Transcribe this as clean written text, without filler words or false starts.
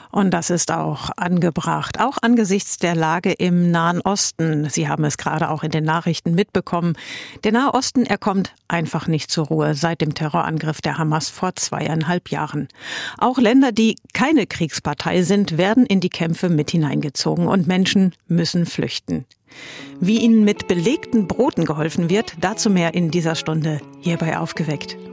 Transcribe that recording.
Und das ist auch angebracht, auch angesichts der Lage im Nahen Osten. Sie haben es gerade auch in den Nachrichten mitbekommen. Der Nahe Osten, er kommt einfach nicht zur Ruhe seit dem Terrorangriff der Hamas vor 2,5 Jahren. Auch Länder, die keine Kriegspartei sind, werden in die Kämpfe mit hineingezogen und Menschen müssen flüchten. Wie ihnen mit belegten Broten geholfen wird, dazu mehr in dieser Stunde hier bei Aufgeweckt.